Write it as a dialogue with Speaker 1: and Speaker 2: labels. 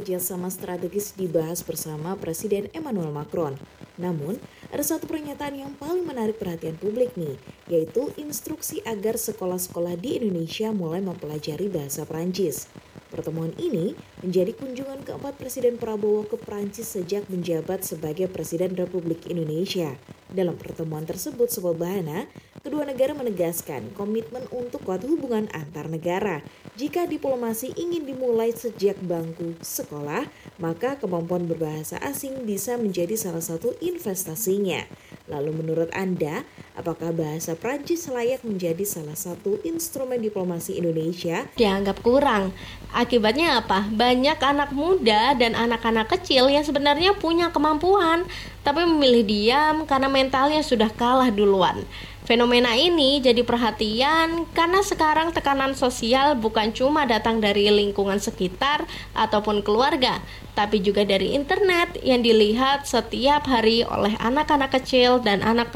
Speaker 1: kerjasama strategis dibahas bersama Presiden Emmanuel Macron. Namun, ada satu pernyataan yang paling menarik perhatian publik nih, yaitu instruksi agar sekolah-sekolah di Indonesia mulai mempelajari bahasa Prancis. Pertemuan ini menjadi kunjungan keempat Presiden Prabowo ke Prancis sejak menjabat sebagai Presiden Republik Indonesia. Dalam pertemuan tersebut, sebabana kedua negara menegaskan komitmen untuk kuat hubungan antar negara. Jika diplomasi ingin dimulai sejak bangku sekolah, maka kemampuan berbahasa asing bisa menjadi salah satu investasinya. Lalu menurut Anda, apakah bahasa Prancis layak menjadi salah satu instrumen diplomasi Indonesia?
Speaker 2: Dianggap kurang. Akibatnya apa? Banyak anak muda dan anak-anak kecil yang sebenarnya punya kemampuan, tapi memilih diam karena mentalnya sudah kalah duluan. Fenomena ini jadi perhatian karena sekarang tekanan sosial bukan cuma datang dari lingkungan sekitar ataupun keluarga, tapi juga dari internet yang dilihat setiap hari oleh anak-anak kecil dan anak